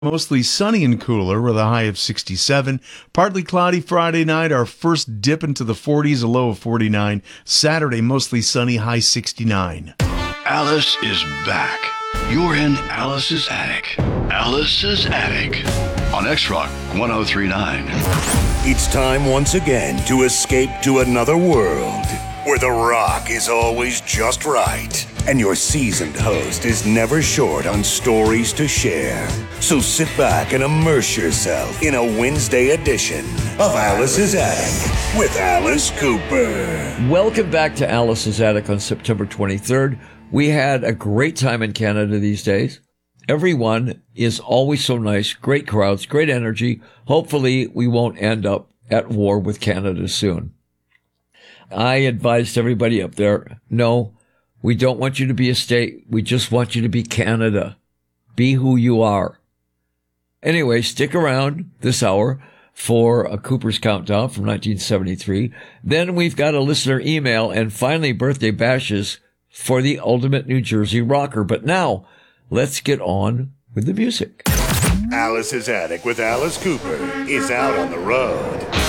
Mostly sunny and cooler with a high of 67. Partly cloudy Friday night, our first dip into the 40s, a low of 49. Saturday, mostly sunny, high 69. Alice is back. You're in Alice's Attic. Alice's Attic on X-Rock 1039. It's time once again to escape to another world where the rock is always just right and your seasoned host is never short on stories to share. So sit back and immerse yourself in a Wednesday edition of Alice's Attic with Alice Cooper. Welcome back to Alice's Attic on September 23rd. We had a great time in Canada these days. Everyone is always so nice, great crowds, great energy. Hopefully we won't end up at war with Canada soon. I advised everybody up there, no, we don't want you to be a state. We just want you to be Canada. Be who you are. Anyway, stick around this hour for a Cooper's Countdown from 1973. Then we've got a listener email and finally birthday bashes for the ultimate New Jersey rocker. But now, let's get on with the music. Alice's Attic with Alice Cooper is out on the road.